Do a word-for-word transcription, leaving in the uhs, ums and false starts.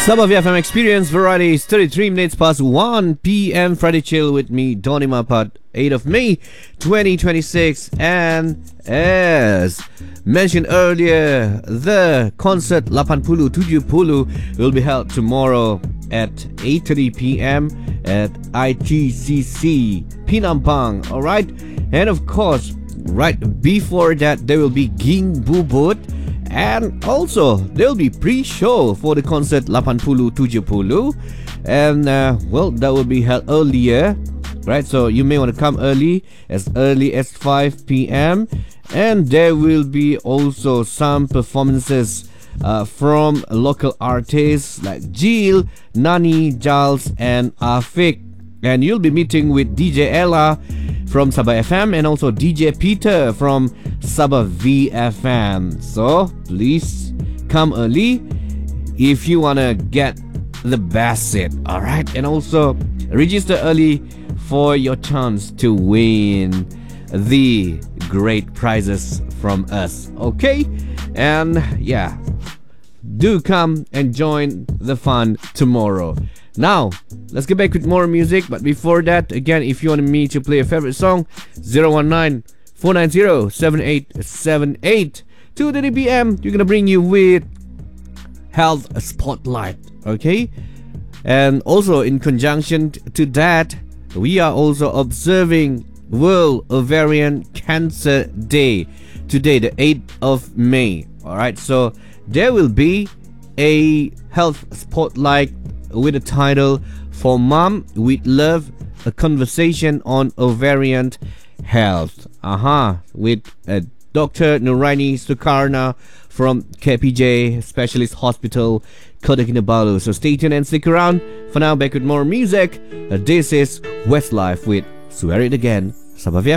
Sabah F M Experience Variety is thirty-three minutes past one p m Friday Chill with me, Donny Mapat, eighth of May twenty twenty-six. And as mentioned earlier, the concert lapan puluh tujuh puluh will be held tomorrow at eight thirty p m at I T C C Penampang. Alright, and of course, right before that, there will be Ging Bubut. And also, there'll be pre-show for the concert lapan puluh tujuh puluh. And, uh, well, that will be held earlier, right? So, you may want to come early, as early as five p m And there will be also some performances uh, from local artists like Jill, Nani, Giles, and Afik. And you'll be meeting with D J Ella from Sabah F M and also D J Peter from Sabah V F M. So please come early if you wanna get the best seat. Alright, and also register early for your chance to win the great prizes from us. Okay, and yeah, do come and join the fun tomorrow. Now, let's get back with more music. But before that, again, if you want me to play a favorite song, zero one nine, four nine zero, seven eight seven eight. two thirty p m, we're gonna bring you with Health Spotlight, okay? And also, in conjunction to that, we are also observing World Ovarian Cancer Day today, the eighth of May. Alright, so there will be a Health Spotlight with the title For Mom with Love, a conversation on ovarian health. Aha, uh-huh. With uh, Doctor Nuraini Sukarna from K P J Specialist Hospital, Kota Kinabalu. So stay tuned and stick around. For now, back with more music. Uh, this is Westlife with Swear It Again, Sabah